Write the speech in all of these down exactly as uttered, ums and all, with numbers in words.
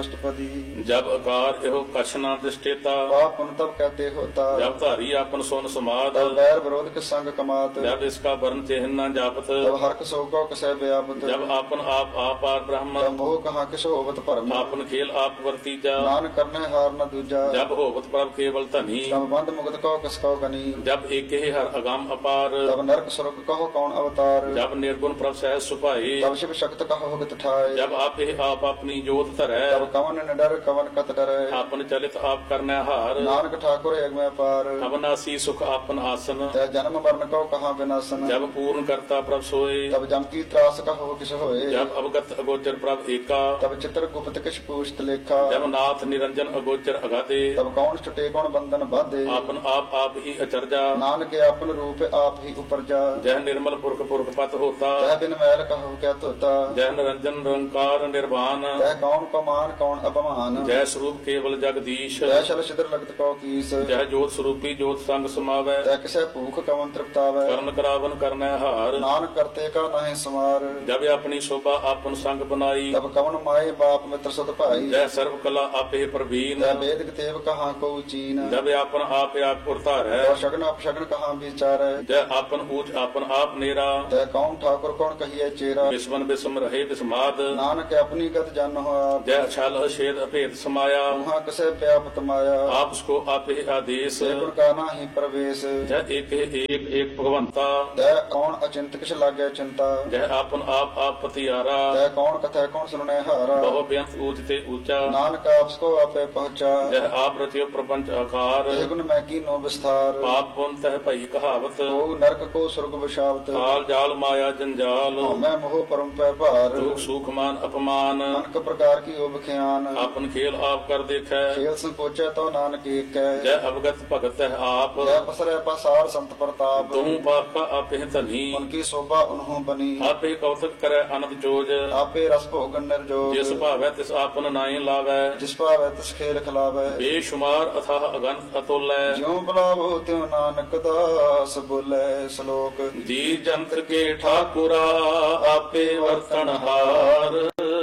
अष्टपदी। जब आकार एहो कछ न दृष्टेता, पाप पुन तब कहते होता। जब धारी आपन सोन समाद, तब बैर विरोध के संग कमात। जब इसका वर्ण चिन्ह न जापत, तब हर्क सोगो कसै व्यापत। जब आपन आप आपार ब्रह्म, तब मोह कहाँ किसो होवत भरम। आपन खेल आप वर्तीजा, नान करने हार न दूजा। जब होवत प्रभ केवल धनी, तब बंद मुक्त कहो किसको गनी। जब एक ही हर अगम अपार, तब नरक स्वर्ग कहो कौन अवतार। जब निर्गुण प्रभ सहज सुपाए, तब शिव शक्त कहो होगत ठाए। जब आप ही आप अपनी जोत धरै, तब कवन न डर कवन कत डरै। आपन चलित आप करने हार, नानक ठाकुर एक में पार। अवनासी सुख आपन आसन, तै जन्म मरण कहो कहाँ विनाशन। जब पूर्ण करता प्रभ सोए, तब जम की त्रास कहो किस होए। जब अवगत अगोचर प्रभ एका, तब चित्र गुप्त किस पूछत लेखा। जब नाथ निरंजन अगोचर अगाधे, तब कौन छुटे कौन बंधन बाधे। आपन आप आप ही अचरजा, नानक आपन रूप आप ही उपरजा। जह निर्मल पुरख पुरख पत होता, तै बिन मैल कहो क्या तोता। जह निरंजन निरंकार निर्वाण, तै कौन को मान कौन अपमान। जय स्वरूप केवल जगदीश, तै शल छिद्र लगत कहो कीस। जय जोत स्वरूपी जोत संग समावै, तै किसै भूख कवन तृप्तावै। करण करावन करनै हार, नानक करते का नहीं समार। जब अपनी शोभा आपन संग बनाई, तब कवन माए बाप मित्र सत भाई। जय सर्व कला आपे प्रवीण, तै वेद तेव कहाँ को चीन। जब आपन आप आप उरतारै, तै शगन अपशगन कहाँ विचारै। जय आपन ऊच आपन आप नेरा, तै कौन ठाकुर कौन कहिए चेरा। विस्मन विस्म रहे विस्माद, नानक अपनी गत जन हो आप। जय छल छेद अभेद समाया, वहाँ किसे व्यापत माया। आप उसको आप ही आदेश, से गुण का नाही प्रवेश। जय एक ही एक एक भगवंता, तै कौन अचिंत किस लागे चिंता। जय आपन आप आप पतियारा, तै कौन कथै कौन सुनने हारा। बहु बेअंत ऊंच ते ऊंचा, नानक आपको आपे पहुँचा। जय आप रचियो प्रपंच आकार, हे गुण मैं की नो विस्तार। पाप पुन तह भई कहावत, को नरक को स्वर्ग बशावत। काल जाल माया जंजाल, मैं मोह परम पै भार। दुख सुख मान अपमान, अनक प्रकार की ओब ख्यान। आपन खेल आप कर देखै, खेल संकोचे तो नानक एक है। जय अवगत भगत है आप, जय पसरे पसार संत प्रताप। तुम पाप का आप ही धनी, उनकी शोभा उन्हों बनी। आप ही कौतक करे अनंत जोज, आपे रस भोगन निर्जोग। जिस भावै तिस आपन नाई लावै, जिस पावै तिस खेल खिलावै। बेशुमार अथाह अगंत अतुल्य, ज्यों बुलावो त्यों नानक दास बोले श्लोक। जी जंत्र के ठाकुरा आपे वर्तनहार,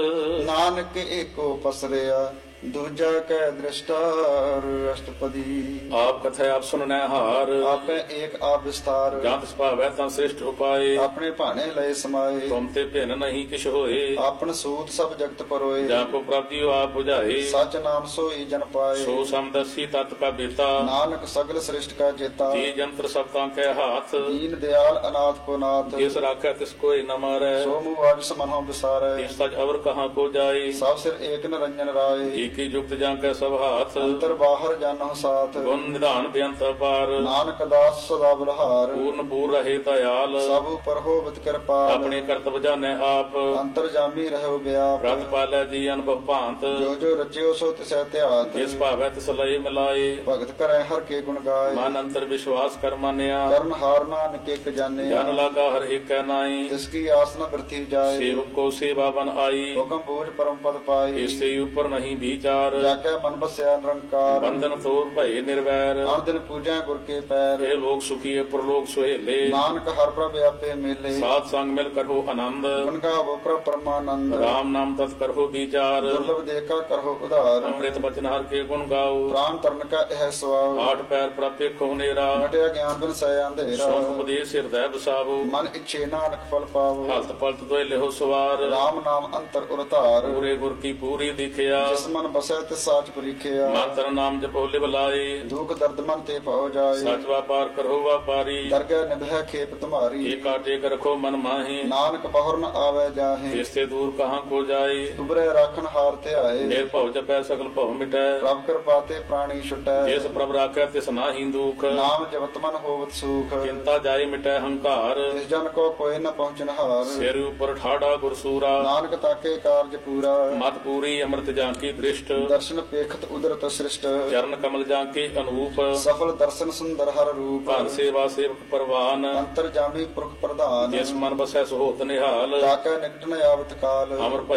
नानक एको पसरिया दूजा कै दृष्टार। अष्टपदी। आप कथे आप सुनने हार, आपे एक आप विस्तार। जात भावै तं श्रेष्ठ उपाय, अपने भाने लय समाये। तुम ते भिन्न नहीं किछ होए, आपन सूत सब जगत परोए। जाको प्राप्ति आप बुझाए, सच नाम सोई जन पाए। सो समदर्शी तत् का बेता, नानक सगल श्रेष्ठ का जेता। जी जंत्र सब तां के हाथ, दीन दयाल अनाथ को नाथ। जिस राखै तिस कोई न मारै, सो मुआज समनो विसारे। तिस सज अवर कहाँ को जाए, सब सिर एक निरंजन राय। की जुक्त जांकै सब हाथ, अंतर बाहर जानो साथ। गुण निधान बेअंत अपार, नानक दास सदा बलहार। पूर्ण पूर रहे दयाल, सब पर होवत कृपाल। अपने कर्तव्य जाने आप, अंतर जामी रहो व्याप। रत पालै जी अनुभव भांत, जो जो रचियो सो तिसै त्यात। जिस भावै तिस लय मिलाए, भगत करे हर के गुण गाय। मन अंतर विश्वास कर मानिया, कर्म हार नानक एक जाने। जन लागा हर एक नाई, जिसकी आस न वृथी जाए। सेवक को सेवा बन आई, हुक्म बूझ परम पद पाए। इससे ऊपर नहीं विचार, जाके मन बसया निरंकार। बंधन तोड़ भय निर्वैर, हर दिन पूजा गुर के पैर। हे लोग सुखी प्रलोक सुहेले, नानक हर प्रभ आपे मिले। सात संग मिल कर हो आनंद, गुण गावो प्रभ परमानंद। राम नाम तत् कर हो विचार, दुर्लभ देखा करहो उधार। अमृत बचन हर के गुण गाओ, प्राण तरण का यह स्वभाव। आठ पैर प्राप्य को नेरा, घटया ज्ञान बिन सय अंधेरा। सोन उपदेश हृदय बसावो, मन इच्छे नानक फल पावो। हलत पलत दोय लेहो सवार, राम नाम अंतर उरतार। पूरे गुर की पूरी दिखया, जिस मन बसै तिस साच परीखिया। मातर नाम जपो लिव लाए, दुख दर्द मन ते पाओ जाए। सच व्यापार करो व्यापारी, दरगह निभय खेप तुम्हारी। एक काटे कर रखो मन माहे, नानक पहुर न आवे जाहे। इससे दूर कहाँ को जाए, उबरे राखन हार ते आए। निर्भव जपै सकल भव मिटै, प्रभ कृपा ते प्राणी छुटै। जिस प्रभ राखै तिस नाहि दुख, नाम जपत मन होवत सुख। चिंता जाय मिटै हंकार, तिस जन को कोई न पहुँचन हार। सिर ऊपर ठाड़ा गुरसूरा, नानक ताके कार्य पूरा। मत पूरी अमृत जांकी दृष्ट, दर्शन पेखत उदरत सृष्ट। चरण कमल जांके अनूप, सफल दर्शन सुंदर हर रूप। धन सेवा सेवक परवान, अंतर जामी पुरख प्रधान। जिस मन बसै सुहोत निहाल, ताके निकट न आवत काल। अमर